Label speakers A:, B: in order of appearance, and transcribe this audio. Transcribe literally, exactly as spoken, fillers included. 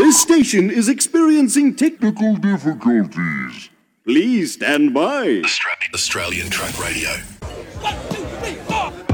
A: This station is experiencing technical difficulties. Please stand by.
B: Australian Track Radio.
C: One, two, three, four.